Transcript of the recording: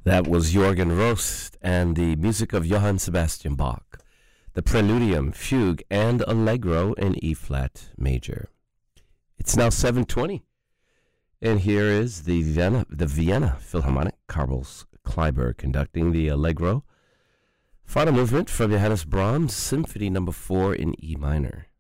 That was Jorgen Rost and the music of Johann Sebastian Bach, the Preludium, Fugue, and Allegro in E-flat major. It's now 7:20, and here is the Vienna Philharmonic, Carlos Kleiber conducting the Allegro, final movement from Johannes Brahms, Symphony No. 4 in E minor.